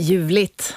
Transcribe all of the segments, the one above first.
Ljuvligt.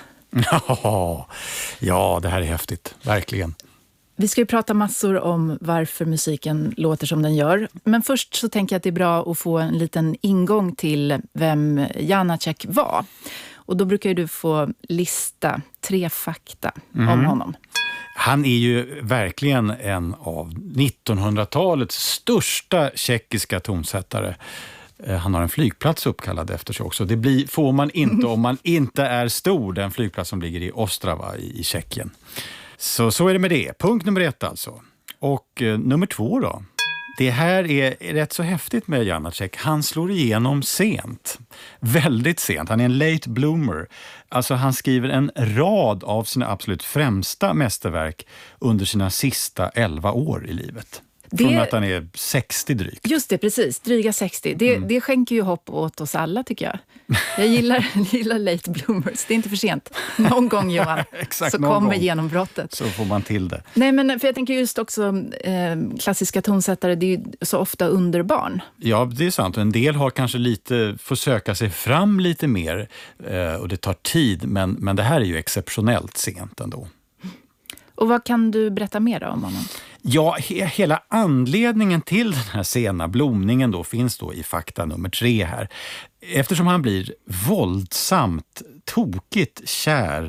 Ja, det här är häftigt. Verkligen. Vi ska ju prata massor om varför musiken låter som den gör. Men först så tänker jag att det är bra att få en liten ingång till vem Janáček var. Och då brukar ju du få lista 3 fakta om honom. Han är ju verkligen en av 1900-talets största tjeckiska tonsättare. Han har en flygplats uppkallad efter sig också. Det får man inte om man inte är stor, den flygplats som ligger i Ostrava i Tjeckien. Så är det med det. Punkt nummer 1 alltså. Och nummer 2 då. Det här är rätt så häftigt med Janáček. Han slår igenom sent. Väldigt sent. Han är en late bloomer. Alltså han skriver en rad av sina absolut främsta mästerverk under sina sista 11 år i livet. Från att han är 60 drygt. Just det, precis. Dryga 60. Det skänker ju hopp åt oss alla, tycker jag. Jag gillar late bloomers. Det är inte för sent. Någon gång, Johan, Exakt, så någon kommer gång. Genombrottet. Så får man till det. Nej, men för jag tänker just också klassiska tonsättare, det är ju så ofta underbarn. Ja, det är sant. En del har kanske får söka sig fram lite mer och det tar tid. Men det här är ju exceptionellt sent ändå. Och vad kan du berätta mer om honom? Ja, hela anledningen till den här sena blomningen då finns då i fakta nummer 3 här. Eftersom han blir våldsamt, tokigt kär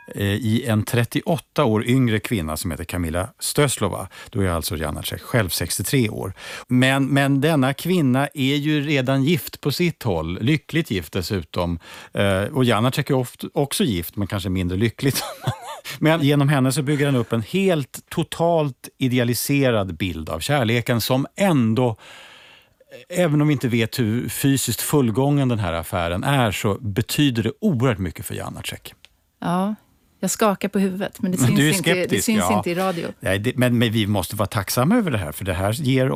i en 38 år yngre kvinna som heter Kamila Stoeslova. Då är alltså Janáček själv 63 år. Men denna kvinna är ju redan gift på sitt håll. Lyckligt gift dessutom. Och Janáček är också gift, men kanske mindre lyckligt. Men genom henne så bygger han upp en helt totalt idealiserad bild av kärleken som ändå, även om vi inte vet hur fysiskt fullgången den här affären är, så betyder det oerhört mycket för Janáček. Ja, jag skakar på huvudet, men det syns inte i radio. Nej, men vi måste vara tacksamma över det här, för det här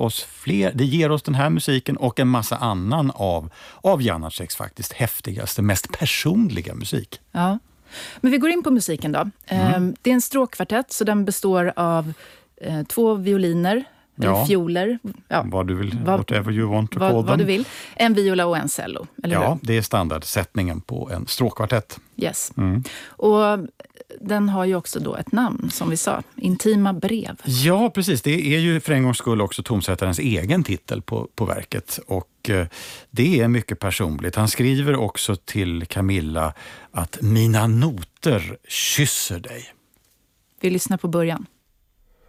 ger oss den här musiken och en massa annan av Janáčeks faktiskt häftigaste, mest personliga musik. Ja. Men vi går in på musiken då. Det är en stråkkvartett, så den består av 2 violiner, eller fioler. Ja, vad du vill, whatever you want to call them. Vad du vill. En viola och en cello, eller hur? Det är standardsättningen på en stråkkvartett. Yes. Och den har ju också då ett namn, som vi sa. Intima brev. Ja, precis. Det är ju för en gångs skull också tonsättarens egen titel på verket. Och det är mycket personligt. Han skriver också till Camilla att mina noter kysser dig. Vi lyssnar på början.